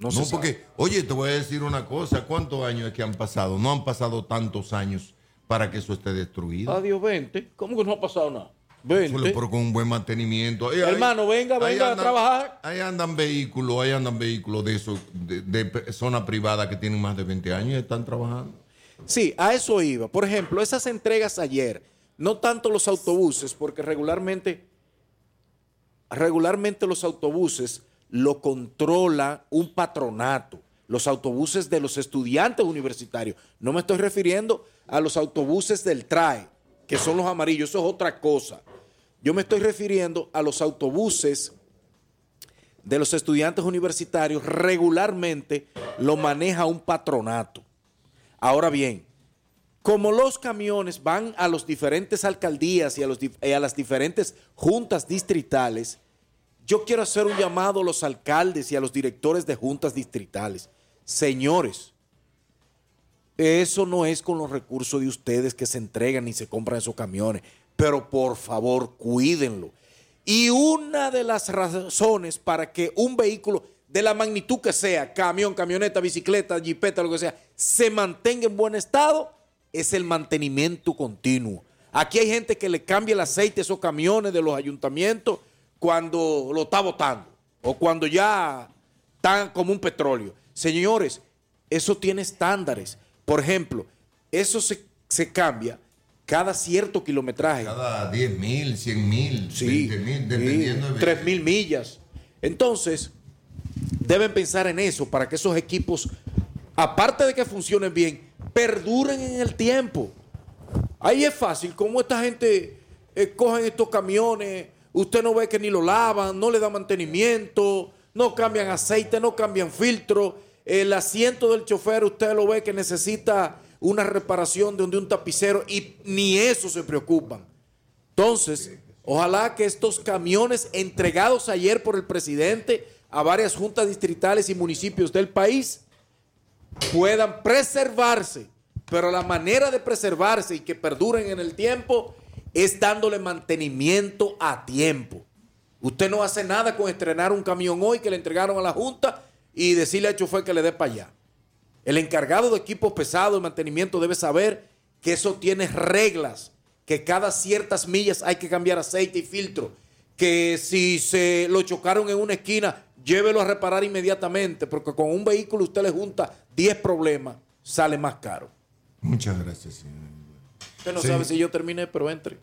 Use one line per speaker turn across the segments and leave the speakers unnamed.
No se sabe.
Porque, oye, te voy a decir una cosa. ¿Cuántos años es que han pasado? No han pasado tantos años para que eso esté destruido.
Adiós, 20. ¿Cómo que no ha pasado nada?
Solo
20.
pero con un buen mantenimiento.
Hermano, venga a trabajar.
Ahí andan vehículos de esos, de zona privada que tienen más de 20 años y están trabajando.
Sí, a eso iba. Por ejemplo, esas entregas ayer, no tanto los autobuses, porque regularmente los autobuses lo controla un patronato. Los autobuses de los estudiantes universitarios. No me estoy refiriendo a los autobuses del TRAE, que son los amarillos. Eso es otra cosa. Yo me estoy refiriendo a los autobuses de los estudiantes universitarios. Regularmente lo maneja un patronato. Ahora bien, como los camiones van a las diferentes alcaldías y a las diferentes juntas distritales, yo quiero hacer un llamado a los alcaldes y a los directores de juntas distritales. Señores, eso no es con los recursos de ustedes que se entregan ni se compran esos camiones, pero por favor, cuídenlo. Y una de las razones para que un vehículo de la magnitud que sea, camión, camioneta, bicicleta, jipeta, lo que sea, se mantenga en buen estado, es el mantenimiento continuo. Aquí hay gente que le cambia el aceite a esos camiones de los ayuntamientos cuando lo está botando o cuando ya están como un petróleo. Señores, eso tiene estándares. Por ejemplo, eso se cambia cada cierto kilometraje.
Cada 10,000, 100,000,
sí,
20,000, dependiendo de
3,000 millas. Entonces, deben pensar en eso para que esos equipos, aparte de que funcionen bien, perduren en el tiempo. Ahí es fácil, como esta gente cogen estos camiones, usted no ve que ni lo lavan, no le da mantenimiento, no cambian aceite, no cambian filtro. El asiento del chofer usted lo ve que necesita una reparación de un tapicero y ni eso se preocupan. Entonces, ojalá que estos camiones entregados ayer por el presidente a varias juntas distritales y municipios del país puedan preservarse, pero la manera de preservarse y que perduren en el tiempo es dándole mantenimiento a tiempo. Usted no hace nada con estrenar un camión hoy que le entregaron a la Junta y decirle al chofer que le dé para allá. El encargado de equipos pesados de mantenimiento debe saber que eso tiene reglas, que cada ciertas millas hay que cambiar aceite y filtro, que si se lo chocaron en una esquina, llévelo a reparar inmediatamente, porque con un vehículo usted le junta 10 problemas, sale más caro.
Muchas gracias, señor.
Usted no sabe si yo terminé, pero entre.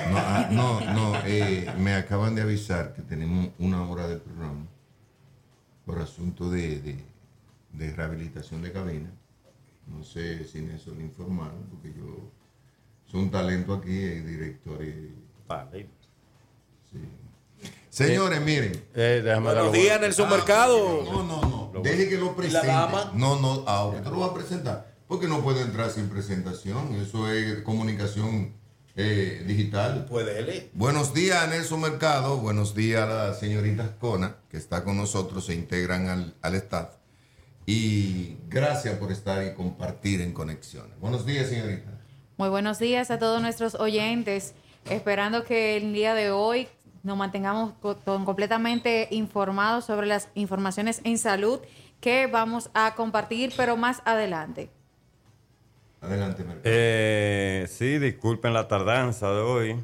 Me acaban de avisar que tenemos 1 hora de programa por asunto de rehabilitación de cabina. No sé si en eso le informaron, porque yo soy un talento aquí, director.
Vale.
Sí. Señores, miren.
Buenos días, Nelson Mercado.
No. Deje que lo presente.
¿La dama?
No, usted lo va a presentar. Porque no puede entrar sin presentación. Eso es comunicación digital.
Puede.
Buenos días, Nelson Mercado. Buenos días a la señorita Ascona, que está con nosotros, se integran al staff. Y gracias por estar y compartir en Conexiones. Buenos días, señorita.
Muy buenos días a todos nuestros oyentes. Esperando que el día de hoy nos mantengamos completamente informados sobre las informaciones en salud que vamos a compartir, pero más adelante.
Adelante, Mercado.
Sí, disculpen la tardanza de hoy.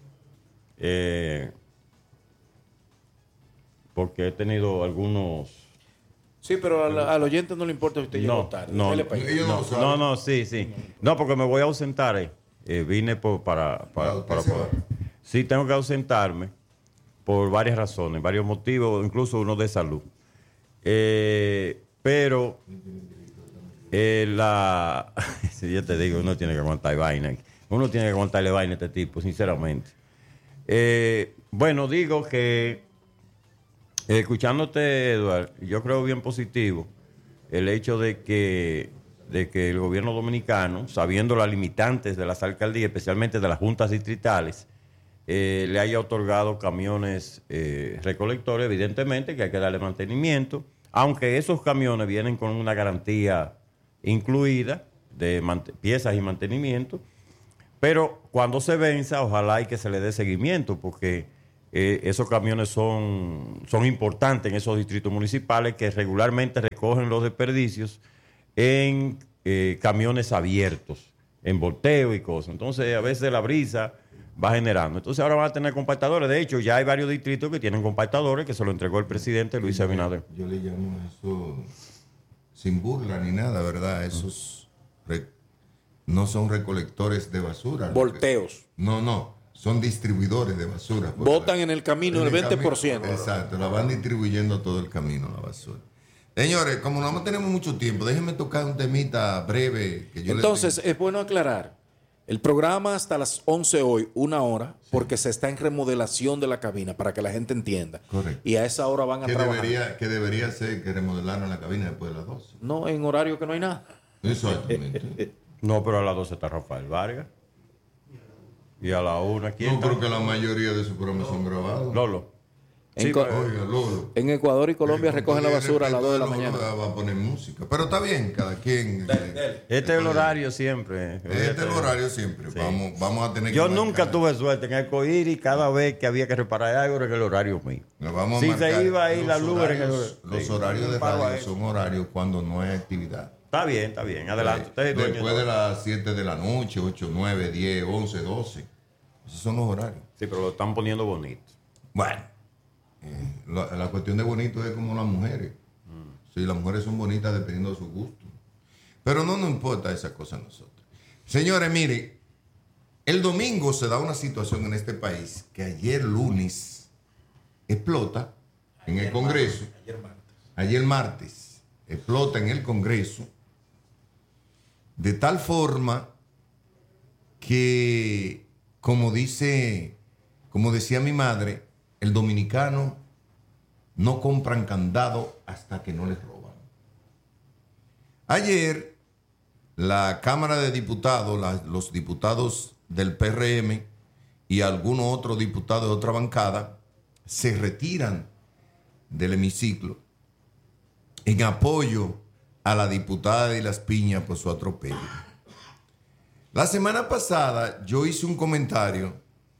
Porque he tenido algunos...
Sí, pero al oyente no le importa si usted llegó tarde.
Sí. No, porque me voy a ausentar. Vine para sí, tengo que ausentarme por varias razones, varios motivos, incluso uno de salud. Pero si yo te digo, uno tiene que aguantar vaina. Uno tiene que aguantarle vaina a este tipo, sinceramente. Bueno, digo que escuchándote, Eduardo, yo creo bien positivo el hecho de que el gobierno dominicano, sabiendo las limitantes de las alcaldías, especialmente de las juntas distritales, le haya otorgado camiones recolectores, evidentemente que hay que darle mantenimiento, aunque esos camiones vienen con una garantía incluida de piezas y mantenimiento, pero cuando se venza, ojalá y que se le dé seguimiento, porque Esos camiones son importantes en esos distritos municipales que regularmente recogen los desperdicios en camiones abiertos, en volteo y cosas. Entonces, a veces la brisa va generando. Entonces, ahora van a tener compactadores. De hecho, ya hay varios distritos que tienen compactadores que se lo entregó el presidente Luis Abinader.
Yo le llamo eso sin burla ni nada, ¿verdad? Esos no son recolectores de basura.
Volteos.
No. Son distribuidores de basura.
Botan en el camino el 20%.
Exacto, la van distribuyendo todo el camino, la basura. Señores, como no tenemos mucho tiempo, déjenme tocar un temita breve. Que yo
Entonces, es bueno aclarar. El programa hasta las 11 hoy, 1 hora, porque se está en remodelación de la cabina, para que la gente entienda.
Correcto.
Y a esa hora van a trabajar.
Que debería ser que remodelaran la cabina después de las 12.
No, en horario que no hay nada.
Exactamente.
No, pero a las 12 está Rafael Vargas. Y a la 1, ¿quién?
No, creo que la mayoría de sus programas son grabados.
Lolo.
En,
Oiga, Lolo.
en Ecuador y Colombia recogen la basura a las 2 de la
Lolo
mañana.
va a poner música. Pero está bien, cada quien.
Este es el horario siempre.
Este es el horario siempre.
Sí.
Vamos a tener que.
Yo nunca tuve suerte en Arcoíris, cada vez que había que reparar algo era en el horario mío.
Vamos
Si
a marcar
se iba ahí la
los
luz era en el
horarios, Los
sí,
horarios de
pago
radio
ahí.
son horarios cuando no hay actividad.
Está bien, adelante. Usted es dueño
Después
de
de las 7 de la noche, 8, 9, 10, 11, 12. Esos son los horarios.
Sí, pero lo están poniendo bonito.
Bueno, la cuestión de bonito es como las mujeres. Sí, las mujeres son bonitas dependiendo de su gusto. Pero no nos importa esa cosa a nosotros. Señores, mire, el domingo se da una situación en este país que ayer lunes explota en el Congreso. Ayer martes explota en el Congreso de tal forma que, como decía mi madre, el dominicano no compran candado hasta que no les roban. Ayer, la Cámara de Diputados, los diputados del PRM y algunos otros diputados de otra bancada se retiran del hemiciclo en apoyo a la diputada de Las Piñas por su atropello. La semana pasada yo hice un comentario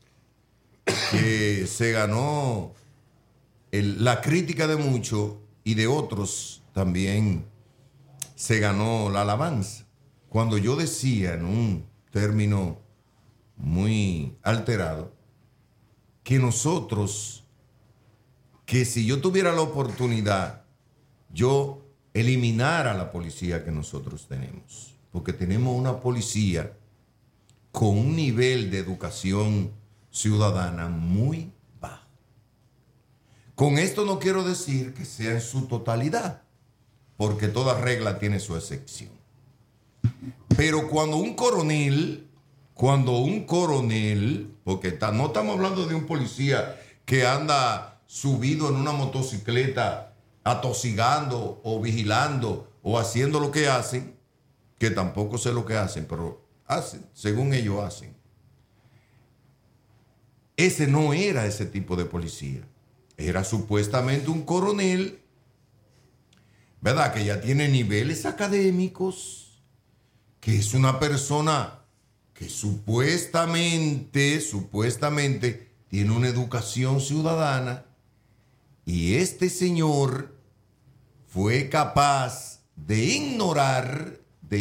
que se ganó la crítica de muchos y de otros también se ganó la alabanza. Cuando yo decía en un término muy alterado que nosotros, que si yo tuviera la oportunidad, yo eliminara la policía que nosotros tenemos, porque tenemos una policía con un nivel de educación ciudadana muy bajo. Con esto no quiero decir que sea en su totalidad, porque toda regla tiene su excepción. Pero cuando un coronel, porque no estamos hablando de un policía que anda subido en una motocicleta atosigando o vigilando o haciendo lo que hacen, que tampoco sé lo que hacen, pero hacen, según ellos hacen. Ese no era ese tipo de policía. Era supuestamente un coronel, ¿verdad? Que ya tiene niveles académicos, que es una persona que supuestamente tiene una educación ciudadana, y este señor fue capaz de ignorar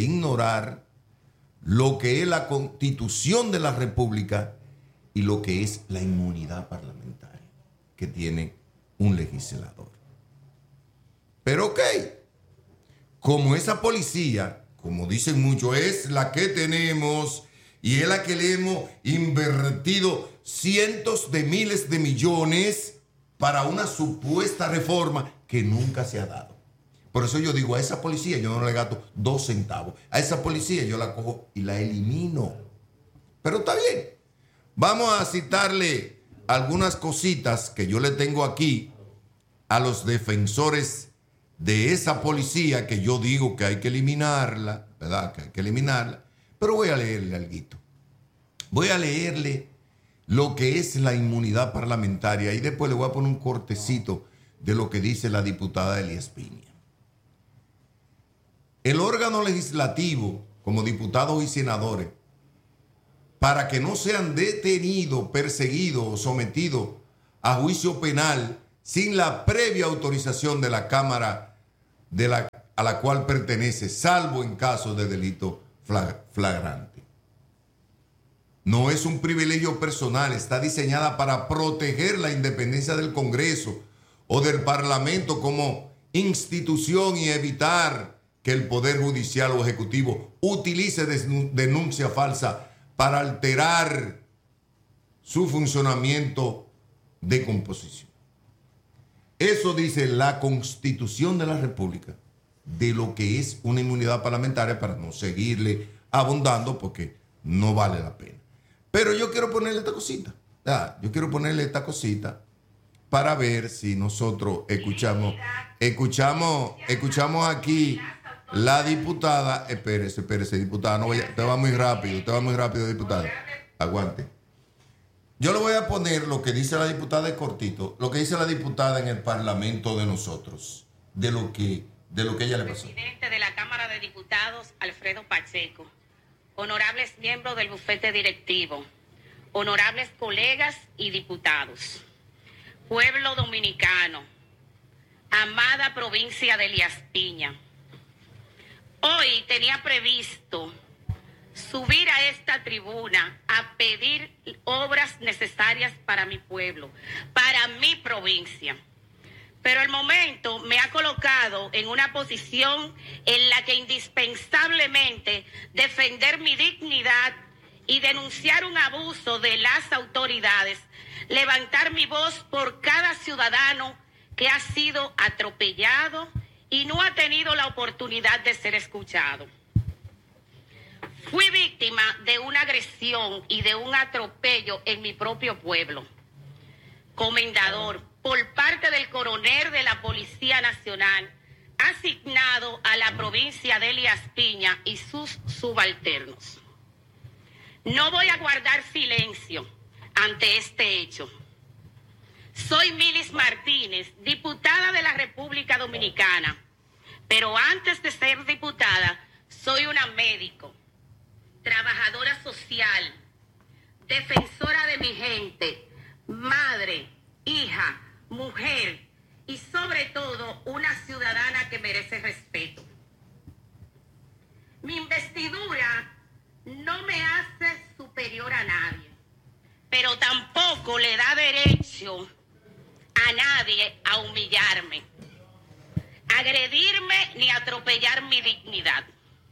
lo que es la Constitución de la República y lo que es la inmunidad parlamentaria que tiene un legislador. Pero ok, como esa policía, como dicen muchos, es la que tenemos y es la que le hemos invertido cientos de miles de millones para una supuesta reforma que nunca se ha dado. Por eso yo digo, a esa policía yo no le gasto 2 centavos. A esa policía yo la cojo y la elimino. Pero está bien. Vamos a citarle algunas cositas que yo le tengo aquí a los defensores de esa policía que yo digo que hay que eliminarla, ¿verdad? Que hay que eliminarla. Pero voy a leerle alguito. Voy a leerle lo que es la inmunidad parlamentaria y después le voy a poner un cortecito de lo que dice la diputada Elías Piña. El órgano legislativo, como diputados y senadores, para que no sean detenidos, perseguidos o sometidos a juicio penal sin la previa autorización de la Cámara a la cual pertenece, salvo en caso de delito flagrante. No es un privilegio personal, está diseñada para proteger la independencia del Congreso o del Parlamento como institución y evitar que el Poder Judicial o Ejecutivo utilice denuncia falsa para alterar su funcionamiento de composición. Eso dice la Constitución de la República de lo que es una inmunidad parlamentaria, para no seguirle abundando porque no vale la pena. Pero yo quiero ponerle esta cosita. Yo quiero ponerle esta cosita para ver si nosotros escuchamos aquí la diputada. Espérese, diputada, no vaya, usted va muy rápido, diputada. Aguante. Yo le voy a poner lo que dice la diputada de cortito, lo que dice la diputada en el Parlamento de nosotros, de lo que ella le pasó.
Presidente de la Cámara de Diputados, Alfredo Pacheco, honorables miembros del bufete directivo, honorables colegas y diputados, pueblo dominicano, amada provincia de Elías Piña. Hoy tenía previsto subir a esta tribuna a pedir obras necesarias para mi pueblo, para mi provincia. Pero el momento me ha colocado en una posición en la que indispensablemente defender mi dignidad y denunciar un abuso de las autoridades, levantar mi voz por cada ciudadano que ha sido atropellado y no ha tenido la oportunidad de ser escuchado. Fui víctima de una agresión y de un atropello en mi propio pueblo. Comendador, por parte del coronel de la Policía Nacional, asignado a la provincia de Elías Piña y sus subalternos. No voy a guardar silencio ante este hecho. Soy Milis Martínez, diputada de la República Dominicana, pero antes de ser diputada, soy una médico, trabajadora social, defensora de mi gente, madre, hija, mujer y sobre todo una ciudadana que merece respeto. Mi investidura no me hace superior a nadie, pero tampoco le da derecho a nadie a humillarme, agredirme ni atropellar mi dignidad.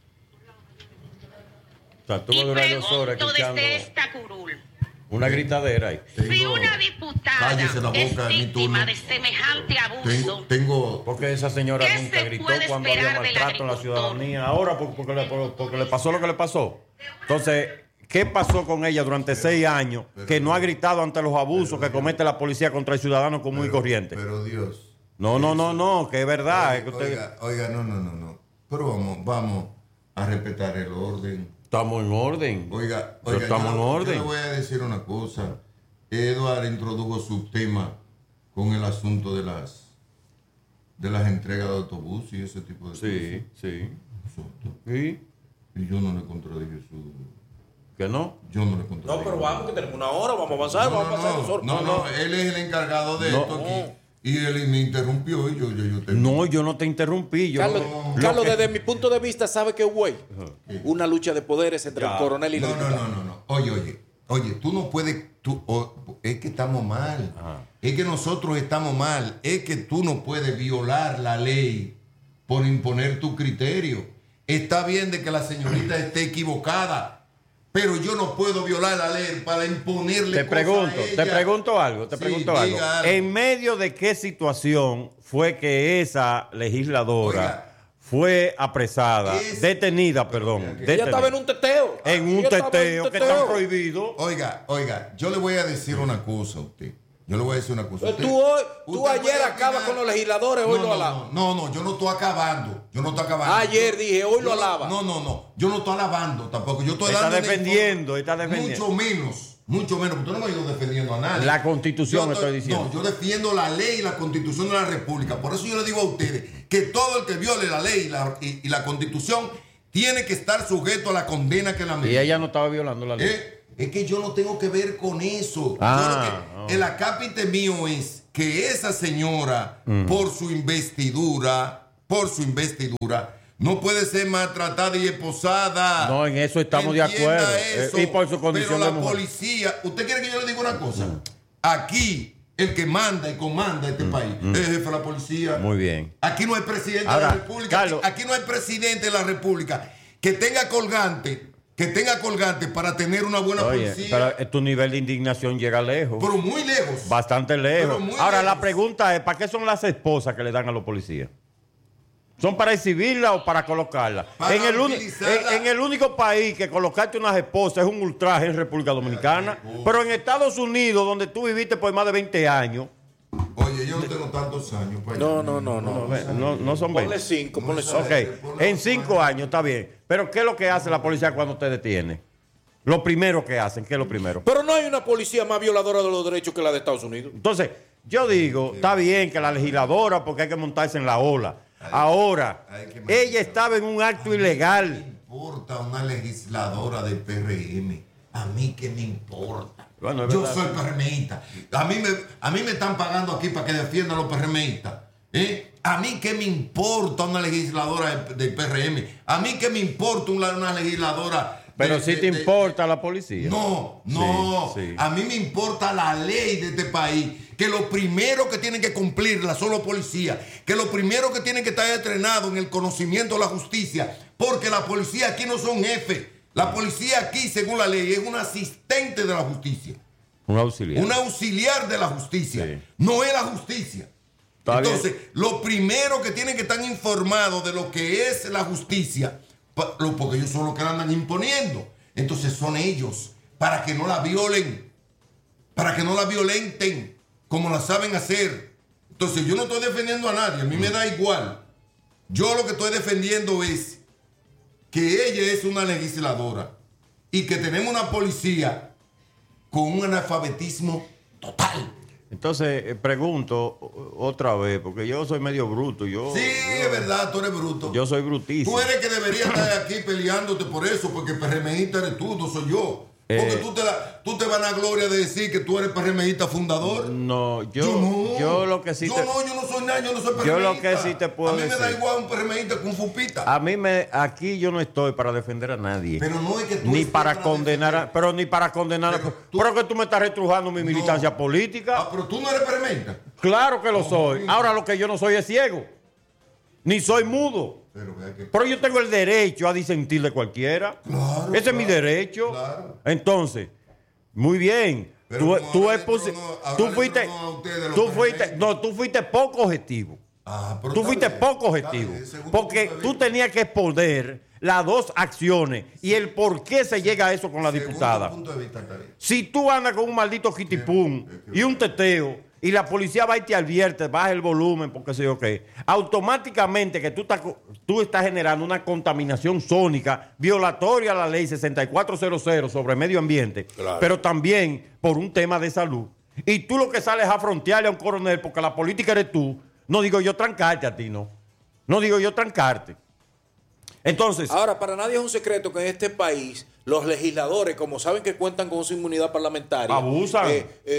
O sea, tú
Y
vas a durar 2 horas
pregunto
escuchando
desde esta curul,
una gritadera ahí.
si una diputada
Cállese la boca,
es
es mi
víctima
turno.
de semejante abuso,
Tengo
Porque esa señora
¿qué
nunca
se
gritó
puede
cuando había
esperar del
maltrato en la
agricultor?
ciudadanía. Ahora porque le pasó lo que le pasó. Entonces, ¿qué pasó con ella durante 6 años que no ha gritado ante los abusos que comete la policía contra el ciudadano común y corriente?
Pero Dios.
No, que es verdad. Es que
Oiga, no. Pero vamos a respetar el orden.
estamos en orden.
Oiga,
Pero estamos en orden.
Yo le voy a decir una cosa. Eduardo introdujo su tema con el asunto de las entregas de autobús y ese tipo de
Sí.
cosas.
¿Y
Y yo no le contradije su...
que no?
Yo no le contradije.
No, pero vamos, que tenemos 1 hora, vamos a avanzar, vamos a pasar 2 horas.
No, él es el encargado de
No.
esto aquí. Y él me interrumpió y yo te...
No, yo no te interrumpí.
Carlos, desde mi punto de vista, ¿sabe qué, güey? Una lucha de poderes entre el coronel y la diputada.
No. Oye, tú no puedes... es que estamos mal.
Ajá.
Es que nosotros estamos mal. Es que tú no puedes violar la ley por imponer tu criterio. Está bien de que la señorita esté equivocada, pero yo no puedo violar la ley para imponerle
Te pregunto algo.
Diga algo.
¿En medio de qué situación fue que esa legisladora
Oiga,
fue apresada, detenida?
Ella estaba en un teteo.
En un
Ella estaba en
teteo que está prohibido.
Oiga, yo le voy a decir una cosa a usted.
Pero tú
Usted
ayer
puede
acabas
opinar.
con los legisladores, hoy lo alabas.
No, yo no estoy acabando.
Ayer dije, hoy lo alaba.
No, yo no estoy alabando tampoco. Yo estoy
Está
dando
defendiendo.
Mucho menos, porque yo no me he ido defendiendo a nadie.
La Constitución estoy diciendo.
No, yo defiendo la ley y la Constitución de la República. Por eso yo le digo a ustedes que todo el que viole la ley y la Constitución tiene que estar sujeto a la condena que la merece.
Y ella no estaba violando la ley.
Es que yo no tengo que ver con eso. El acápite mío es que esa señora, por su investidura, no puede ser maltratada y esposada.
No, en eso estamos de acuerdo.
Eso,
y por su condición
pero
de
la
mujer.
policía, ¿usted quiere que yo le diga una cosa? Aquí, el que manda y comanda este país es el jefe de la policía.
Muy bien.
Aquí no hay presidente
Ahora,
de la República.
Carlos,
aquí no hay presidente de la República que tenga colgante para tener una buena policía.
Pero tu nivel de indignación llega lejos.
Pero muy lejos.
Bastante lejos. Ahora, la
lejos.
pregunta es, ¿para qué son las esposas que le dan a los policías? ¿Son para exhibirla o para colocarla? En el único país que colocarte unas esposas es un ultraje en República Dominicana. Pero en Estados Unidos, donde tú viviste por más de 20 años.
Oye, yo no tengo tantos años.
No son 20.
Ponle 5, ponle 5.
Ok, en 5 años está bien. Pero ¿qué es lo que hace la policía cuando te detiene? Lo primero que hacen, ¿qué es lo primero?
Pero no hay una policía más violadora de los derechos que la de Estados Unidos.
Entonces, yo digo, está bien que la legisladora, porque hay que montarse en la ola. Ahora, ella estaba en un acto ilegal.
¿Qué me importa una legisladora del PRM? A mí qué me importa.
Bueno,
yo soy PRMista. A mí me están pagando aquí para que defiendan a los PRMistas. A mí qué me importa una legisladora del PRM. A mí qué me importa una legisladora.
Pero si te importa la policía.
No.
Sí.
A mí me importa la ley de este país. Que lo primero que tienen que cumplirla son los policías. Que lo primero que tienen que estar entrenados en el conocimiento de la justicia. Porque la policía aquí no son jefes. La policía aquí, según la ley, es un asistente de la justicia.
Un auxiliar.
Un auxiliar de la justicia.
Sí.
No es la justicia. Entonces, lo primero que tienen que estar informados de lo que es la justicia, porque ellos son los que la andan imponiendo. Entonces son ellos, para que no la violen, para que no la violenten, como la saben hacer. Entonces yo no estoy defendiendo a nadie, a mí me da igual. Yo lo que estoy defendiendo es que ella es una legisladora y que tenemos una policía con un analfabetismo total.
Entonces, pregunto otra vez, porque yo soy medio bruto.
Es verdad, tú eres bruto.
Yo soy brutísimo.
Tú eres que deberías estar aquí peleándote por eso, porque PRMista eres tú, no soy yo. Porque tú te van a gloria de decir que tú eres PRMista fundador.
No, yo lo que sí
yo no soy nada, yo no soy PRMista.
Yo lo que sí te puedo decir.
A mí me da igual un PRMista con fupita.
Aquí yo no estoy para defender a nadie.
Pero no es que tú
ni para condenar, pero ni para condenar. Pero que tú me estás retrujando mi militancia política.
Pero tú no eres PRMista.
Claro que lo soy. Ahora lo que yo no soy es ciego. Ni soy mudo. Pero yo tengo el derecho a disentir de cualquiera.
Claro,
Ese es mi derecho.
Claro.
Entonces, muy bien. Tú fuiste poco objetivo. Tú fuiste poco objetivo. Porque tú tenías que exponer las dos acciones y el por qué se llega a eso con la diputada. Si tú andas con un maldito kitipum y un teteo, y la policía va y te advierte, baja el volumen, porque sé yo qué, automáticamente que tú estás generando una contaminación sónica violatoria a la ley 6400 sobre medio ambiente, claro, pero también por un tema de salud. Y tú lo que sales a frontearle a un coronel, porque la política eres tú, no digo yo trancarte a ti, no. No digo yo trancarte. Entonces...
Ahora, para nadie es un secreto que en este país los legisladores, como saben que cuentan con su inmunidad parlamentaria...
Abusan.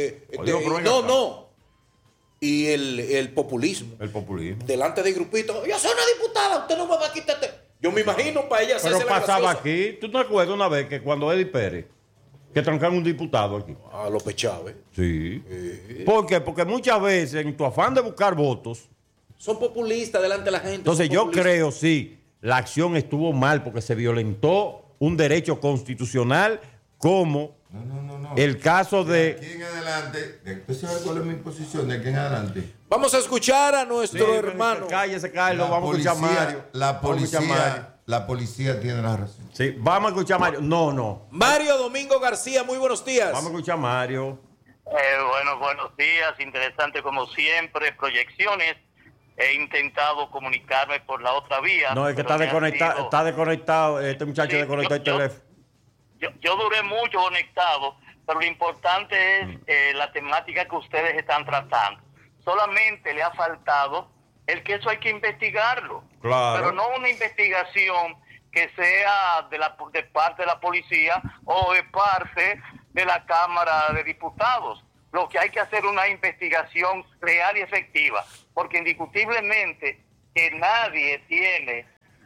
Y el populismo.
El populismo.
Delante de grupitos. Yo soy una diputada, usted no me va a quitar. Yo me imagino para ella hacerse.
Pero pasaba aquí. ¿Tú te acuerdas una vez que cuando Eddie Pérez, que trancaron un diputado aquí?
A López Chávez.
Sí. ¿Por qué? Porque muchas veces, en tu afán de buscar votos,
son populistas delante de la gente.
Entonces yo creo, sí, la acción estuvo mal porque se violentó un derecho constitucional como... No. El caso de...
aquí en adelante, ¿usted sabe cuál es mi posición de aquí en adelante?
Vamos a escuchar a nuestro hermano.
Cállese, Carlos, vamos a escuchar a Mario.
La policía tiene la razón.
Sí, vamos a escuchar a Mario. No.
Mario Domingo García, muy buenos días.
Vamos a escuchar a Mario.
Buenos días, interesante como siempre, proyecciones. He intentado comunicarme por la otra vía.
No, es que está desconectado, este muchacho desconectó el teléfono.
Yo duré mucho conectado, pero lo importante es la temática que ustedes están tratando. Solamente le ha faltado el que eso hay que investigarlo.
Claro.
Pero no una investigación que sea de parte de la policía o de parte de la Cámara de Diputados. Lo que hay que hacer es una investigación real y efectiva, porque indiscutiblemente que nadie tiene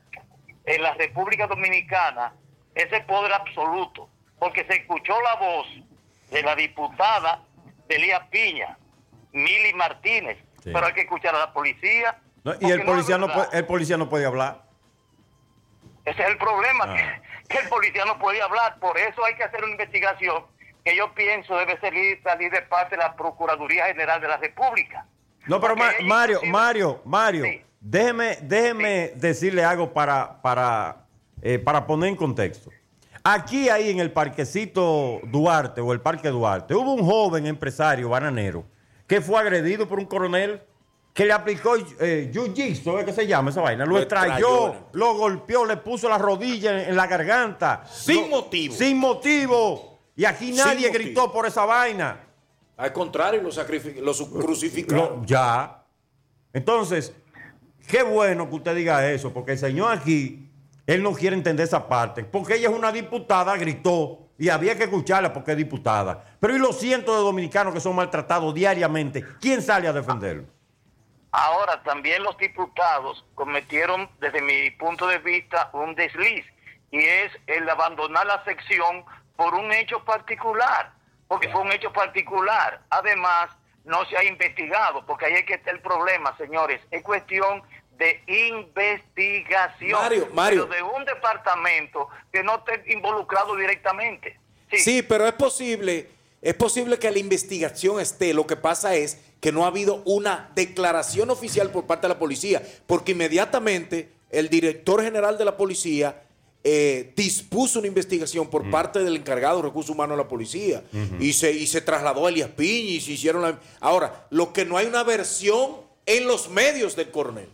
en la República Dominicana ese poder absoluto, porque se escuchó la voz de la diputada Delía Piña, Mili Martínez,
sí.
Pero hay que escuchar a la policía.
No, y el policía no puede hablar.
Ese es el problema, que el policía no puede hablar. Por eso hay que hacer una investigación que yo pienso debe salir de parte de la Procuraduría General de la República.
No, pero Mario,
sí.
déjeme decirle algo para poner en contexto. Aquí ahí en el Parquecito Duarte o el Parque Duarte, hubo un joven empresario bananero que fue agredido por un coronel que le aplicó jiu-jitsu, ¿qué se llama esa vaina? Lo extrayó, lo golpeó, le puso la rodilla en la garganta.
Sin motivo.
Sin motivo. Y aquí nadie gritó por esa vaina.
Al contrario, lo crucificaron.
Ya. Entonces, qué bueno que usted diga eso, porque el señor aquí, él no quiere entender esa parte. Porque ella es una diputada, gritó, y había que escucharla porque es diputada. Pero ¿y los cientos de dominicanos que son maltratados diariamente? ¿Quién sale a defenderlo?
Ahora, también los diputados cometieron, desde mi punto de vista, un desliz, y es el abandonar la sección por un hecho particular, porque fue un hecho particular. Además, no se ha investigado, porque ahí es que está el problema, señores. Es cuestión de investigación.
Mario.
Pero de un departamento que no esté involucrado directamente.
Sí, pero es posible que la investigación esté. Lo que pasa es que no ha habido una declaración oficial por parte de la policía, porque inmediatamente el director general de la policía dispuso una investigación por parte del encargado de recursos humanos de la policía y se trasladó a Elías Piña y se hicieron Ahora, lo que no hay una versión en los medios del coronel.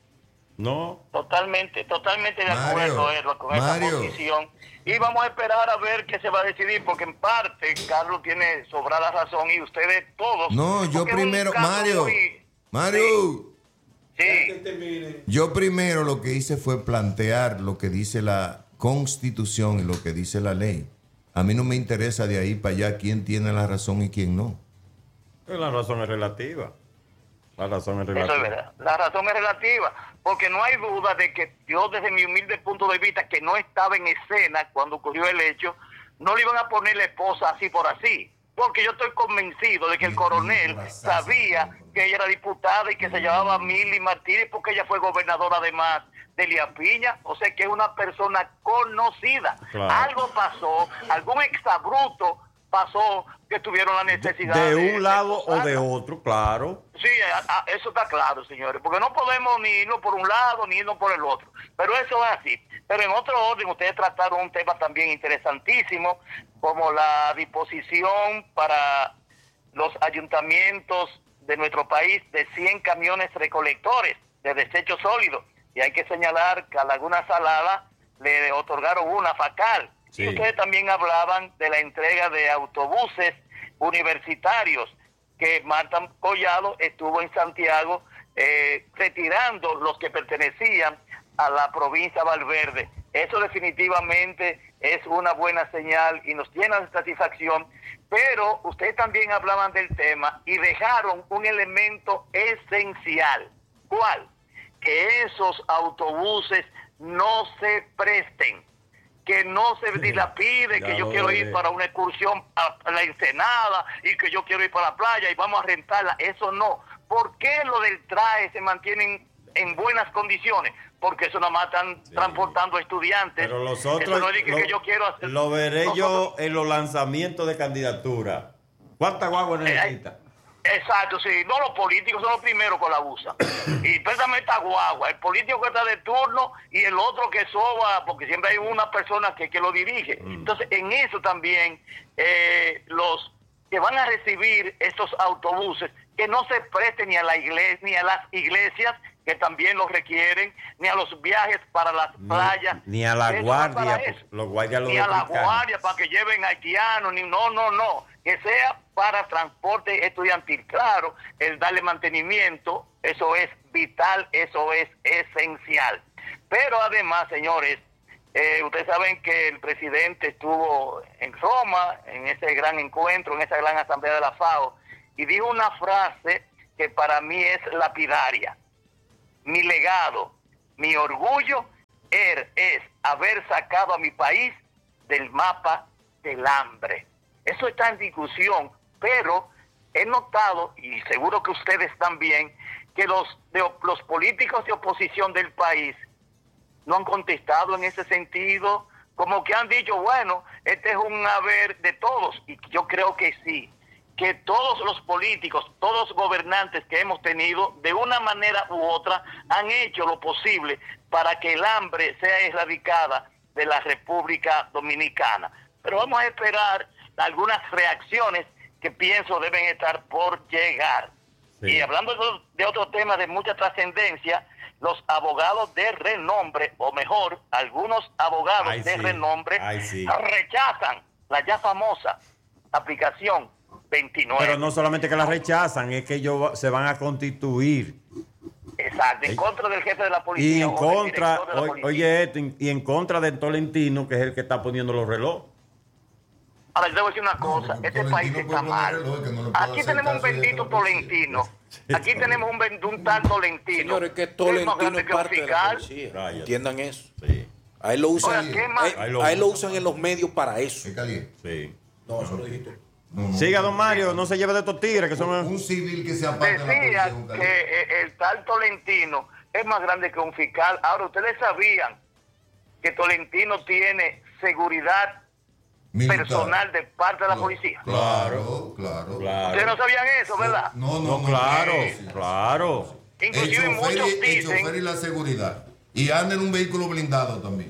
No.
Totalmente de acuerdo, Edward, con esa posición. Y vamos a esperar a ver qué se va a decidir, porque en parte Carlos tiene sobrada razón y ustedes todos.
No, yo primero, Mario.
Sí.
Yo primero lo que hice fue plantear lo que dice la Constitución y lo que dice la ley. A mí no me interesa de ahí para allá quién tiene la razón y quién no.
La razón es relativa.
Eso es verdad. La razón es relativa, porque no hay duda de que yo, desde mi humilde punto de vista, que no estaba en escena cuando ocurrió el hecho, no le iban a poner la esposa así por así, porque yo estoy convencido de que el coronel sabía que ella era diputada y que se llamaba Mili Martínez, porque ella fue gobernadora además de Elías Piña, o sea que es una persona conocida. Claro. Algo pasó, algún exabruto pasó que tuvieron la necesidad
de un lado o de otro, claro.
Sí, eso está claro, señores, porque no podemos ni irnos por un lado ni irnos por el otro, pero eso es así. Pero en otro orden, ustedes trataron un tema también interesantísimo, como la disposición para los ayuntamientos de nuestro país de 100 camiones recolectores de desechos sólidos, y hay que señalar que a Laguna Salada le otorgaron una FACAL. Sí. Y ustedes también hablaban de la entrega de autobuses universitarios, que Marta Collado estuvo en Santiago retirando los que pertenecían a la provincia de Valverde. Eso definitivamente es una buena señal y nos llena de satisfacción, pero ustedes también hablaban del tema y dejaron un elemento esencial. ¿Cuál? Que esos autobuses no se presten, que no se dilapide, que yo quiero ir para una excursión a la Ensenada y que yo quiero ir para la playa y vamos a rentarla. Eso no. ¿Por qué lo del TRAE se mantienen en buenas condiciones? Porque eso nada más están transportando estudiantes.
Pero los otros,
eso no es que yo quiero hacer.
Lo veré yo en los lanzamientos de candidatura. ¿Cuántas guaguas necesita?
Exacto, sí. No, los políticos son los primeros con la USA. Y préstame esta guagua. El político que está de turno y el otro que soba, porque siempre hay una persona que lo dirige. Entonces, en eso también, los que van a recibir estos autobuses, que no se presten ni a la iglesia, ni a las iglesias, que también los requieren, ni a los viajes para las playas.
Ni a la guardia, los guardias
ni a la guardia para que lleven haitianos, ni no. Que sea para transporte estudiantil. Claro, el darle mantenimiento, eso es vital, eso es esencial. Pero además, señores, Ustedes saben que el presidente estuvo en Roma, en ese gran encuentro, en esa gran asamblea de la FAO, y dijo una frase que para mí es lapidaria. Mi legado, mi orgullo es haber sacado a mi país del mapa del hambre. Eso está en discusión, pero he notado, y seguro que ustedes también, que los políticos de oposición del país no han contestado en ese sentido, como que han dicho, bueno, este es un haber de todos, y yo creo que sí, que todos los políticos, todos los gobernantes que hemos tenido, de una manera u otra, han hecho lo posible para que el hambre sea erradicada de la República Dominicana. Pero vamos a esperar algunas reacciones que pienso deben estar por llegar. Sí. Y hablando de otro tema de mucha trascendencia, los abogados de renombre, o mejor, algunos abogados de renombre, rechazan la ya famosa aplicación 29.
Pero no solamente que la rechazan, es que ellos se van a constituir.
Exacto, en contra del jefe de la policía.
Y en contra, y en contra de Tolentino, que es el que está poniendo los relojes.
Ahora, yo te voy a decir una cosa, este país está mal. Aquí tenemos un bendito Tolentino. Aquí tenemos un tal Tolentino.
Señores, que Tolentino es parte de la policía. Entiendan eso. Sí. A él lo usan, a él lo usan en los medios para eso.
Es caliente.
Sí.
No, eso lo dijiste.
Siga, don Mario, no se lleve de estos tigres que son...
Un civil que se aparte de
la policía. Que el tal Tolentino es más grande que un fiscal. Ahora, ustedes sabían que Tolentino tiene seguridad militar personal de parte de la policía.
Claro.
Ustedes no sabían eso, ¿verdad?
No,
claro.
Inclusive muchos dicen...
El chofer y la seguridad. Y anda en un vehículo blindado también.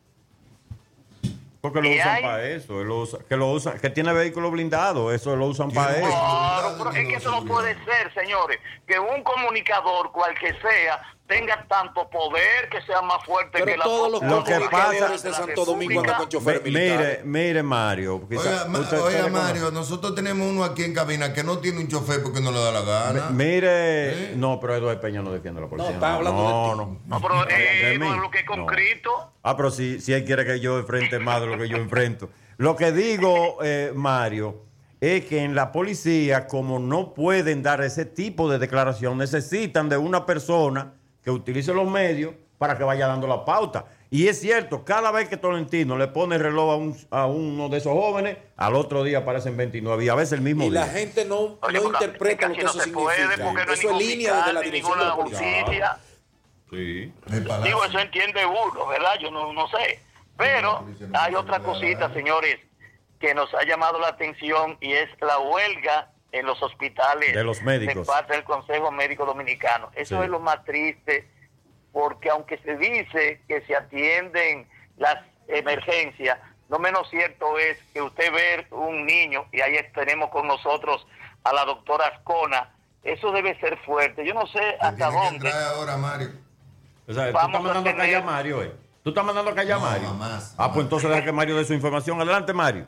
Porque lo usan para eso, que tiene vehículo blindado, eso lo usan para eso.
Claro, pero es que eso no puede ser, señores, que un comunicador, cual que sea, tenga tanto poder, que sea más fuerte
pero
que la
todos los
comunicadores
de Santo Domingo andan con chofer militar.
Mire, Mario.
Oiga, Mario, nosotros tenemos uno aquí en cabina que no tiene un chofer porque no le da la gana.
Mire, no, pero Eduardo Peña no defiende a la policía.
No, está hablando de ti.
No, pero no es lo que es concreto.
Pero si él quiere que yo enfrente más de lo que yo enfrento. Lo que digo, Mario, es que en la policía, como no pueden dar ese tipo de declaración, necesitan de una persona que utilice los medios para que vaya dando la pauta. Y es cierto, cada vez que Tolentino le pone el reloj a uno de esos jóvenes, al otro día aparecen 29 y a veces el mismo día.
Y la gente no interpreta lo que eso significa. Eso es línea de la dirección de la policía.
Sí.
Digo, eso entiende uno, ¿verdad? Yo no sé. Pero hay otra cosita, señores, que nos ha llamado la atención y es la huelga en los hospitales
de los médicos,
de parte del Consejo Médico Dominicano. Eso es lo más triste, porque aunque se dice que se atienden las emergencias, lo menos cierto es que usted ve un niño, y ahí tenemos con nosotros a la doctora Ascona, eso debe ser fuerte. Yo no sé hasta dónde.
Ahora, Mario.
O sea, ¿tú estás mandando a callar a Mario, ¿Tú estás mandando a callar a Mario?
Jamás.
Pues entonces deja que Mario dé su información. Adelante, Mario.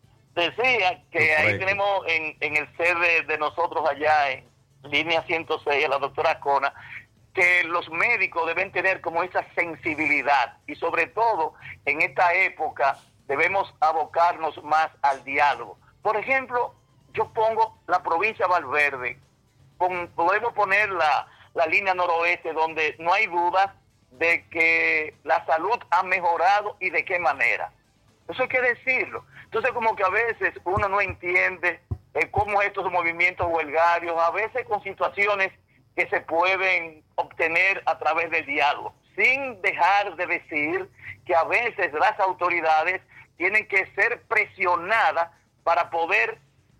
Decía que ahí tenemos en el sede de nosotros allá en línea 106 a la doctora Ascona, que los médicos deben tener como esa sensibilidad y sobre todo en esta época debemos abocarnos más al diálogo. Por ejemplo, yo pongo la provincia de Valverde, podemos poner la línea noroeste donde no hay dudas de que la salud ha mejorado y de qué manera. Eso hay que decirlo. Entonces como que a veces uno no entiende cómo estos movimientos huelgarios, a veces con situaciones que se pueden obtener a través del diálogo, sin dejar de decir que a veces las autoridades tienen que ser presionadas para poder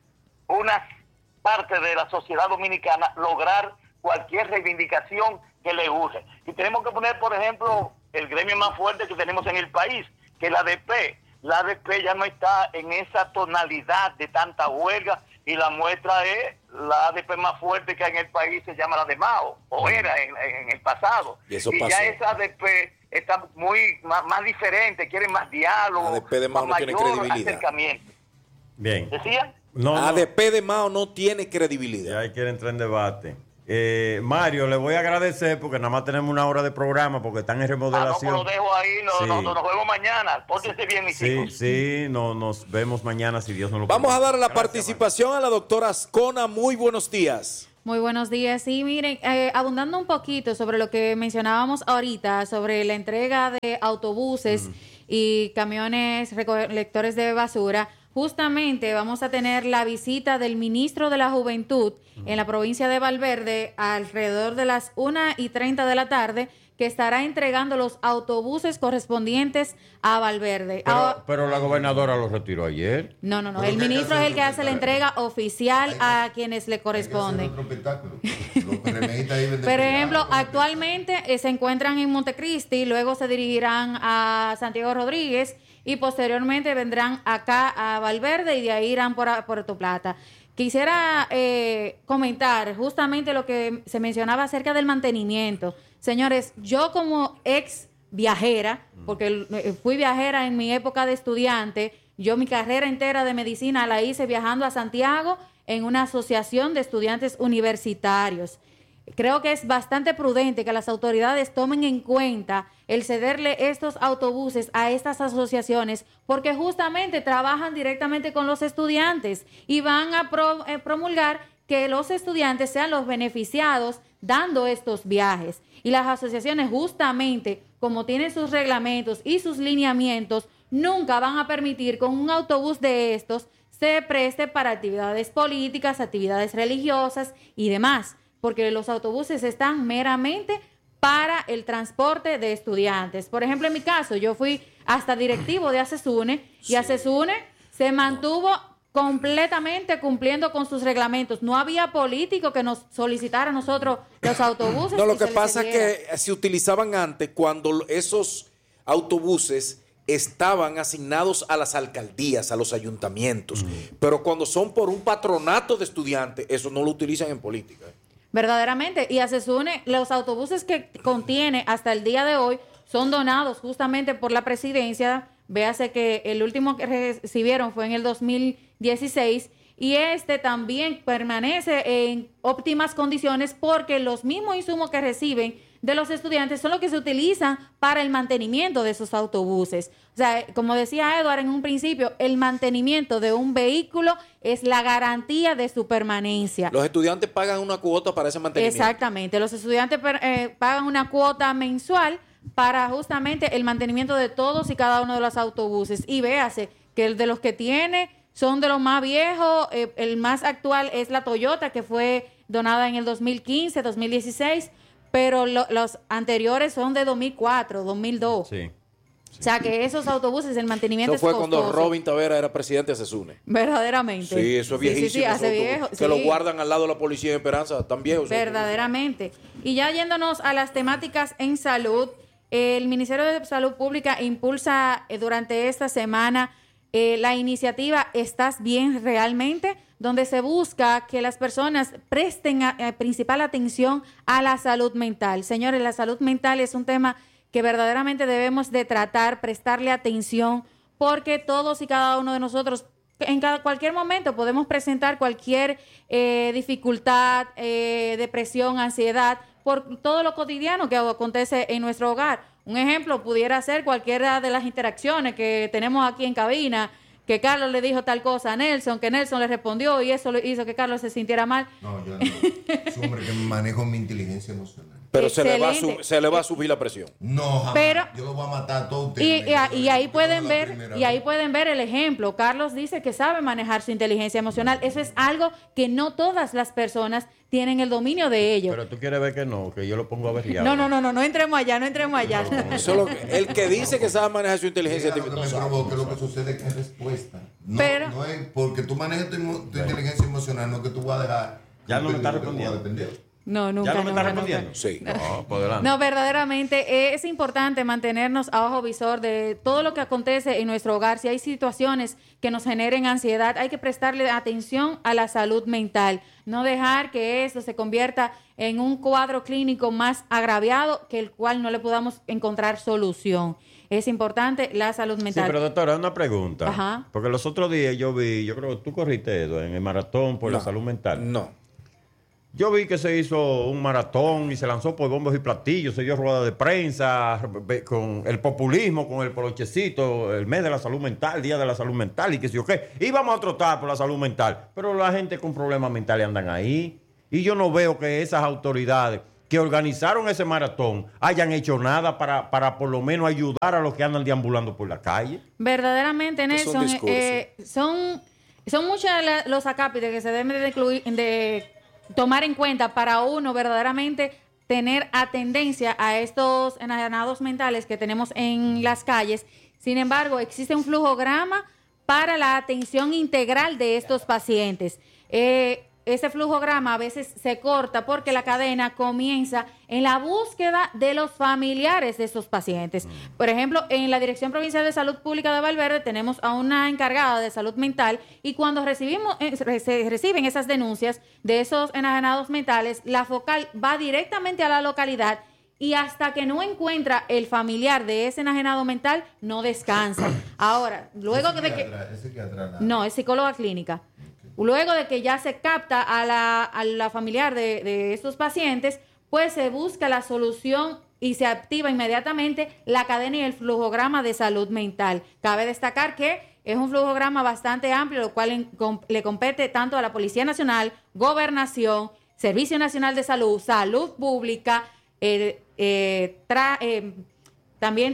una parte de la sociedad dominicana lograr cualquier reivindicación que le urge. Y tenemos que poner, por ejemplo, el gremio más fuerte que tenemos en el país, que es la ADP. La ADP ya no está en esa tonalidad de tanta huelga y la muestra es la ADP más fuerte que hay en el país, se llama la de Mao, o era en el pasado.
Y eso pasó.
Ya esa ADP está más diferente, quiere más diálogo,
la ADP de Mao no tiene credibilidad.
Acercamiento.
Bien.
¿Decían?
ADP de Mao no tiene credibilidad.
Ya hay que entrar en debate. Mario, le voy a agradecer porque nada más tenemos una hora de programa porque están en remodelación.
No, pues lo dejo ahí,
Sí.
nos vemos mañana. Pórtense bien, mis hijos.
Sí, nos vemos mañana si Dios nos lo permite.
Vamos a dar la
Gracias,
participación a la doctora Ascona. Muy buenos días.
Muy buenos días. Sí, miren, abundando un poquito sobre lo que mencionábamos ahorita, sobre la entrega de autobuses y camiones recolectores de basura, justamente vamos a tener la visita del ministro de la Juventud en la provincia de Valverde alrededor de las 1:30 de la tarde, que estará entregando los autobuses correspondientes a Valverde.
Pero la gobernadora lo retiró ayer.
No.
Pero
El
¿qué hay que
ministro
hacer
es el que hace la entrega oficial
Hay que-
a quienes le corresponde.
Hay que hacer otro espectáculo. Los PRMistas ahí venden
Por ejemplo,
pelado,
actualmente se encuentran en Montecristi, luego se dirigirán a Santiago Rodríguez y posteriormente vendrán acá a Valverde y de ahí irán por Puerto Plata. Quisiera comentar justamente lo que se mencionaba acerca del mantenimiento. Señores, yo como ex viajera, porque fui viajera en mi época de estudiante, yo mi carrera entera de medicina la hice viajando a Santiago en una asociación de estudiantes universitarios. Creo que es bastante prudente que las autoridades tomen en cuenta el cederle estos autobuses a estas asociaciones porque justamente trabajan directamente con los estudiantes y van a promulgar que los estudiantes sean los beneficiados dando estos viajes. Y las asociaciones justamente, como tienen sus reglamentos y sus lineamientos, nunca van a permitir que un autobús de estos se preste para actividades políticas, actividades religiosas y demás, porque los autobuses están meramente para el transporte de estudiantes. Por ejemplo, en mi caso, yo fui hasta directivo de ACESUNE y ACESUNE se mantuvo completamente cumpliendo con sus reglamentos. No había político que nos solicitara a nosotros los autobuses.
No, lo
y
que
se les
pasa es
cediera.
que se utilizaban antes cuando esos autobuses estaban asignados a las alcaldías, a los ayuntamientos. Pero cuando son por un patronato de estudiantes, eso no lo utilizan en política.
Verdaderamente. Y ACESUNE, los autobuses que contiene hasta el día de hoy son donados justamente por la presidencia. Véase que el último que recibieron fue en el 2016 y este también permanece en óptimas condiciones porque los mismos insumos que reciben de los estudiantes son los que se utilizan para el mantenimiento de esos autobuses. O sea, como decía Edward en un principio, el mantenimiento de un vehículo es la garantía de su permanencia.
Los estudiantes pagan una cuota para ese mantenimiento.
Exactamente, los estudiantes pagan una cuota mensual para justamente el mantenimiento de todos y cada uno de los autobuses. Y véase que el de los que tiene son de los más viejos, el más actual es la Toyota, que fue donada en el 2015, 2016, pero los anteriores son de 2004, 2002.
Sí.
O sea que esos autobuses, el mantenimiento
Eso fue
es
cuando
costoso.
Robin Tavera era presidente de ACESUNE.
Verdaderamente.
Sí, eso es viejísimo.
Sí, hace
esos
viejo.
autobuses, que
sí.
lo guardan al lado de la policía en Esperanza, tan viejos. esos
Verdaderamente. Y ya yéndonos a las temáticas en salud, el Ministerio de Salud Pública impulsa durante esta semana la iniciativa ¿Estás bien realmente?, donde se busca que las personas presten principal atención a la salud mental. Señores, la salud mental es un tema que verdaderamente debemos de tratar, prestarle atención, porque todos y cada uno de nosotros en cualquier momento podemos presentar cualquier dificultad, depresión, ansiedad, por todo lo cotidiano que acontece en nuestro hogar. Un ejemplo pudiera ser cualquiera de las interacciones que tenemos aquí en cabina, que Carlos le dijo tal cosa a Nelson, que Nelson le respondió y eso hizo que Carlos se sintiera mal.
No, yo no. Es un hombre que manejo mi inteligencia emocional.
Pero se le
Excelente.
va a subir la presión.
No, jamás.
Pero-
Yo lo voy a matar a todos
Y,
ustedes.
y ahí pueden
La
ver,
primera
y ahí
vez.
pueden ver el ejemplo. Carlos dice que sabe manejar su inteligencia emocional. Eso es algo que no todas las personas tienen el dominio de ello.
Pero tú quieres ver que no, que yo lo pongo a ver ya.
No entremos allá, no entremos allá.
Eso es lo que- el que dice que sabe manejar su inteligencia
Mira, lo que me
artificial.
provoca, lo que sucede es que es respuesta. No,
Pero-
no es porque tú manejes tu inteligencia emocional, no que tú vas a dejar.
Ya no me está
que tú vas a
respondiendo.
depender.
No, nunca.
¿Ya no me está
nunca,
respondiendo?
nunca.
Sí.
No, por delante.
No, verdaderamente es importante mantenernos a ojo visor de todo lo que acontece en nuestro hogar. Si hay situaciones que nos generen ansiedad, hay que prestarle atención a la salud mental. No dejar que esto se convierta en un cuadro clínico más agraviado que el cual no le podamos encontrar solución. Es importante la salud
Sí,
mental.
pero doctora, una pregunta.
Ajá.
Porque los otros días yo creo que tú corriste, Edu, en el maratón por la
No,
salud mental.
No.
Yo vi que se hizo un maratón y se lanzó por bombos y platillos, se dio rueda de prensa, con el populismo, con el polochecito, el mes de la salud mental, día de la salud mental y qué sé yo qué. Y vamos a trotar por la salud mental. Pero la gente con problemas mentales andan ahí. Y yo no veo que esas autoridades que organizaron ese maratón hayan hecho nada para por lo menos ayudar a los que andan deambulando por la calle.
Verdaderamente, Nelson, son muchos los acápites que se deben de tomar en cuenta para uno verdaderamente tener atendencia a estos enajenados mentales que tenemos en las calles. Sin embargo, existe un flujograma para la atención integral de estos pacientes. Ese flujograma a veces se corta porque la cadena comienza en la búsqueda de los familiares de estos pacientes. Por ejemplo, en la Dirección Provincial de Salud Pública de Valverde tenemos a una encargada de salud mental y cuando se reciben esas denuncias de esos enajenados mentales, la focal va directamente a la localidad y hasta que no encuentra el familiar de ese enajenado mental, no descansa. Ahora, luego de que... No, es psicóloga clínica. Luego de que ya se capta a la familiar de estos pacientes, pues se busca la solución y se activa inmediatamente la cadena y el flujograma de salud mental. Cabe destacar que es un flujograma bastante amplio, lo cual le compete tanto a la Policía Nacional, Gobernación, Servicio Nacional de Salud, Salud Pública, también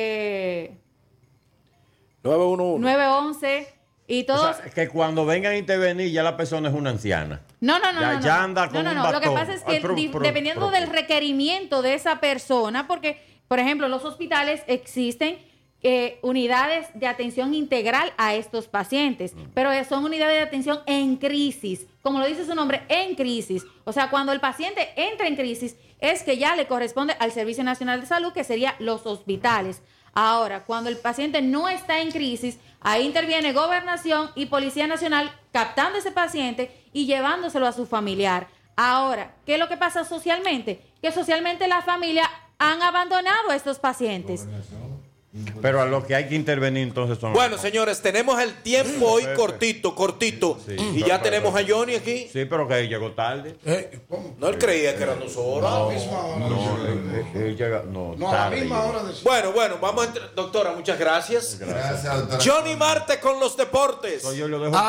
911. Y todos... O sea,
que cuando vengan a intervenir ya la persona es una anciana.
No.
Ya anda con un bastón.
Lo que pasa es que dependiendo del requerimiento de esa persona, porque, por ejemplo, los hospitales existen unidades de atención integral a estos pacientes, pero son unidades de atención en crisis, como lo dice su nombre, en crisis. O sea, cuando el paciente entra en crisis, es que ya le corresponde al Servicio Nacional de Salud, que sería los hospitales. Ahora, cuando el paciente no está en crisis, ahí interviene Gobernación y Policía Nacional captando ese paciente y llevándoselo a su familiar. Ahora, ¿qué es lo que pasa socialmente? Que socialmente las familias han abandonado a estos pacientes.
Pero a los que hay que intervenir entonces son...
Bueno, señores, tenemos el tiempo hoy cortito. Sí, y ya tenemos a Johnny aquí.
Sí, pero que llegó tarde.
No, él creía que eran nosotros.
No, a la misma hora.
Él llega... No,
a la misma hora.
Bueno, vamos a entrar. Doctora, muchas gracias.
Gracias, doctora.
Johnny Marte con los deportes.
Yo lo dejo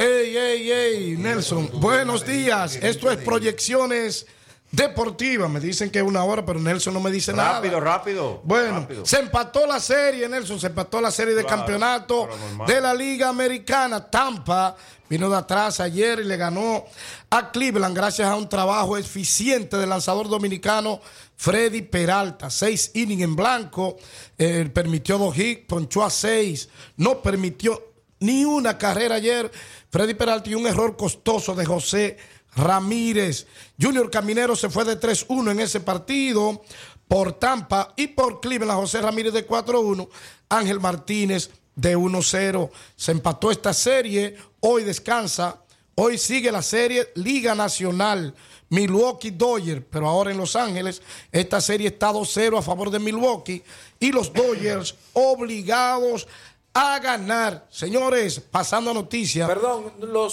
Ey, Nelson. Buenos días. Esto es Proyecciones Deportivas. Me dicen que es una hora, pero Nelson no me dice nada.
Rápido.
Bueno, se empató la serie, Nelson. Se empató la serie de campeonato de la Liga Americana. Tampa vino de atrás ayer y le ganó a Cleveland gracias a un trabajo eficiente del lanzador dominicano Freddy Peralta. 6 innings en blanco. Permitió 2 hits, ponchó a 6. No permitió ni una carrera ayer Freddy Peralta y un error costoso de José Ramírez. Junior Caminero se fue de 3-1 en ese partido por Tampa y por Cleveland. José Ramírez de 4-1, Ángel Martínez de 1-0. Se empató esta serie, hoy descansa, hoy sigue la serie Liga Nacional. Milwaukee Dodgers, pero ahora en Los Ángeles, esta serie está 2-0 a favor de Milwaukee y los Dodgers obligados a ganar. Señores, pasando a noticias.
Perdón,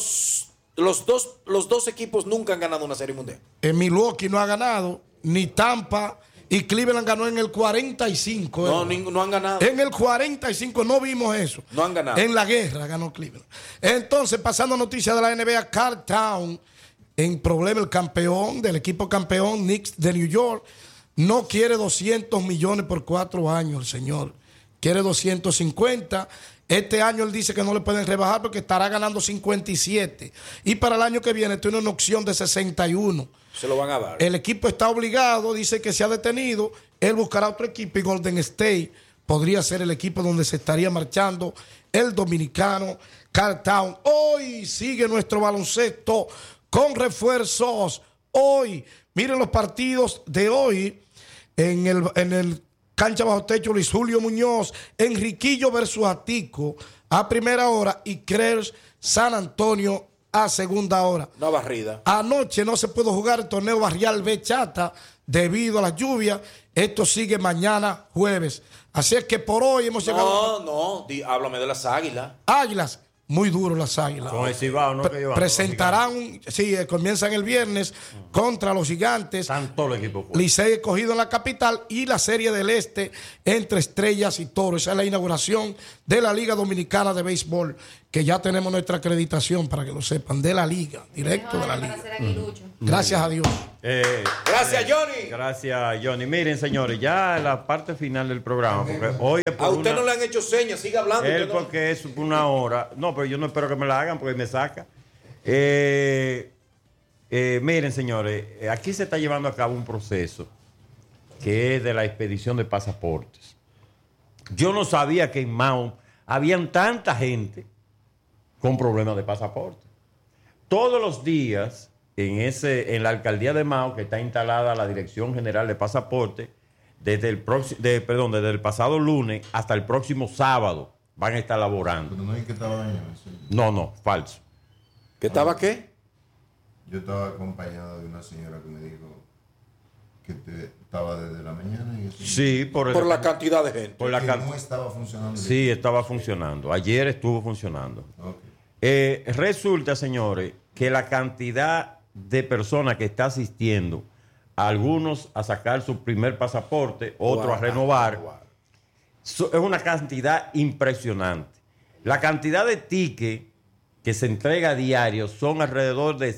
los dos equipos nunca han ganado una serie mundial.
En Milwaukee no ha ganado, ni Tampa, y Cleveland ganó en el 45.
No han ganado.
En el 45 no vimos eso.
No han ganado.
En la guerra ganó Cleveland. Entonces, pasando a noticias de la NBA, Carl Town, en problema el campeón, del equipo campeón, Knicks de New York, no quiere 200 millones por 4 años, el señor. Quiere 250. Este año él dice que no le pueden rebajar porque estará ganando 57. Y para el año que viene tiene una opción de 61.
Se lo van a dar.
El equipo está obligado, dice que se ha detenido. Él buscará otro equipo y Golden State podría ser el equipo donde se estaría marchando el dominicano Carl Town. Hoy sigue nuestro baloncesto con refuerzos. Hoy, miren los partidos de hoy en el cancha bajo techo. Luis Julio Muñoz, Enriquillo versus Atico a primera hora y Crers San Antonio a segunda hora.
Una barrida.
Anoche no se pudo jugar el torneo barrial B Chata debido a las lluvias. Esto sigue mañana jueves. Así es que por hoy hemos llegado.
No, háblame de las Águilas.
Águilas. muy duro las Águilas.
Con el Cibao, ¿no? Que llevan
Presentarán, comienzan el viernes contra los Gigantes.
Están todos los equipos fuertes.
Licey escogido en la capital y la Serie del Este entre Estrellas y Toros. Esa es la inauguración de la Liga Dominicana de Béisbol, que ya tenemos nuestra acreditación, para que lo sepan, de la Liga, directo de la Liga. Gracias a Dios.
Gracias, Johnny.
Gracias, Johnny. Miren, señores, ya en la parte final del programa, porque hoy es por
a usted no le han hecho señas, siga hablando.
Él porque es una hora. No, pero yo no espero que me la hagan porque me saca. Miren, señores, aquí se está llevando a cabo un proceso que es de la expedición de pasaportes. Yo no sabía que en Mao habían tanta gente con problemas de pasaporte. Todos los días en la alcaldía de Mao, que está instalada la Dirección General de Pasaporte, desde el pasado lunes hasta el próximo sábado van a estar laborando.
Pero no es que estaba dañado.
No, falso.
¿Que estaba qué?
Yo estaba acompañado de una señora que me dijo que estaba desde la mañana. Y eso
Sí,
por la cantidad de gente.
Por la
no estaba funcionando.
Sí, estaba funcionando. Ayer estuvo funcionando.
Okay.
Resulta, señores, que la cantidad de personas que está asistiendo, algunos a sacar su primer pasaporte, otros a renovar, es una cantidad impresionante. La cantidad de tickets que se entrega a diario son alrededor de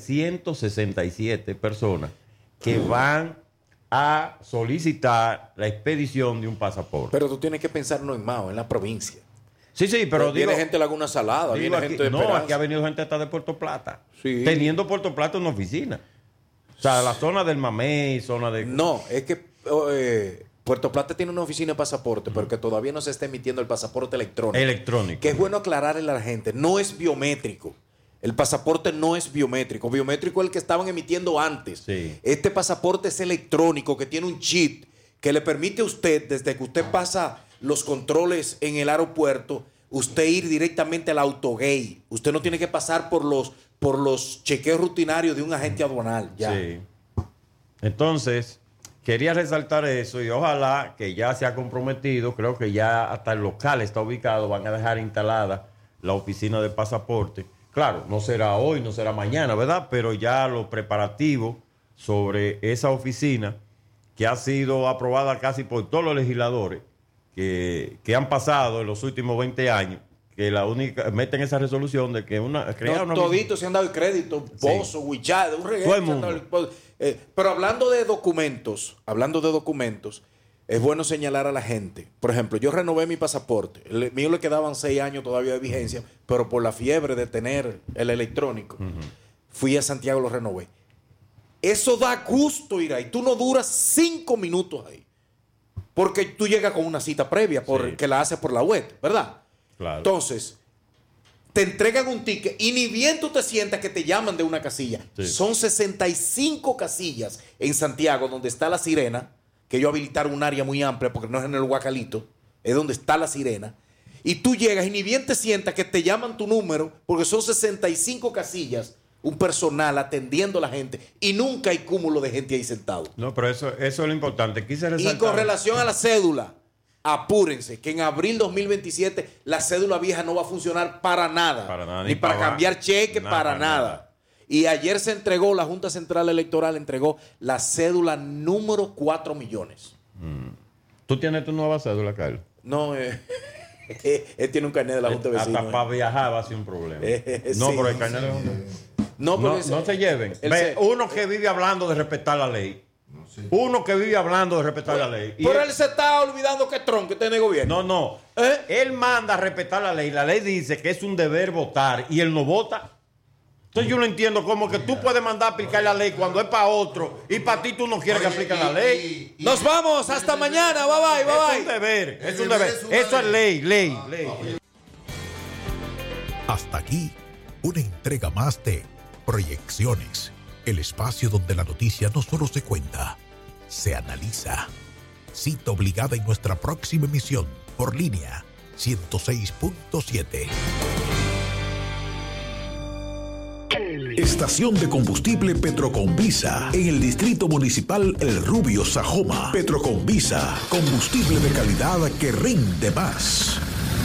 167 personas que van a solicitar la expedición de un pasaporte.
Pero tú tienes que pensar no en Mao, en la provincia.
Sí, pero
viene gente de Laguna Salada, viene gente de Esperanza.
Aquí ha venido gente hasta de Puerto Plata.
Sí.
Teniendo Puerto Plata una oficina. O sea, la zona del Mamey, zona de...
No, es que Puerto Plata tiene una oficina de pasaporte, pero que todavía no se está emitiendo el pasaporte electrónico. Que es bueno aclararle a la gente, no es biométrico. El pasaporte no es biométrico. Biométrico es el que estaban emitiendo antes.
Sí.
Este pasaporte es electrónico, que tiene un chip que le permite a usted, desde que usted pasa los controles en el aeropuerto, usted ir directamente al autogate. Usted no tiene que pasar por los chequeos rutinarios de un agente aduanal. Ya.
Sí. Entonces, quería resaltar eso y ojalá que ya se ha comprometido, creo que ya hasta el local está ubicado, van a dejar instalada la oficina de pasaporte. Claro, no será hoy, no será mañana, ¿verdad? Pero ya los preparativos sobre esa oficina, que ha sido aprobada casi por todos los legisladores que han pasado en los últimos 20 años, que meten esa resolución de que
toditos se han dado el crédito, Pozo, Huichá, un reguero.
Todo el mundo.
Pero hablando de documentos, es bueno señalar a la gente. Por ejemplo, yo renové mi pasaporte. El mío le quedaban 6 años todavía de vigencia, pero por la fiebre de tener el electrónico, fui a Santiago y lo renové. Eso da gusto ir ahí. Tú no duras 5 minutos ahí. Porque tú llegas con una cita previa que la haces por la web, ¿verdad?
Claro.
Entonces, te entregan un ticket y ni bien tú te sientas que te llaman de una casilla.
Sí.
Son 65 casillas en Santiago donde está la Sirena, que ellos habilitaron un área muy amplia porque no es en el Guacalito, es donde está la Sirena. Y tú llegas y ni bien te sientas que te llaman tu número porque son 65 casillas, un personal atendiendo a la gente y nunca hay cúmulo de gente ahí sentado.
No, pero eso es lo importante. Quise resaltar.
Y con relación a la cédula, apúrense, que en abril 2027 la cédula vieja no va a funcionar para nada.
Para nada,
ni para cambiar cheque, para nada. Y ayer se entregó, la Junta Central Electoral entregó la cédula número 4 millones.
¿Tú tienes tu nueva cédula, Carlos?
No, él tiene un carnet de la Junta de Vecinos.
Hasta para viajar va a ser un problema. No,
sí,
pero el carnet de la Junta.
No
se lleven. Uno que vive hablando de respetar la ley.
No sé.
Uno que vive hablando de respetar la ley.
Pero él se está olvidando que Trump está en el gobierno.
No. Él manda a respetar la ley. La ley dice que es un deber votar y él no vota. Entonces yo no entiendo cómo que tú puedes mandar a aplicar la ley cuando es para otro y para ti tú no quieres que aplique la ley.
Nos vamos. Hasta mañana. Bye bye.
Es un deber. Es un deber. Eso es ley.
Hasta aquí, una entrega más de Proyecciones, el espacio donde la noticia no solo se cuenta, se analiza. Cita obligada en nuestra próxima emisión por línea 106.7. Estación de combustible Petroconvisa en el Distrito Municipal El Rubio, Sajoma. Petroconvisa, combustible de calidad que rinde más.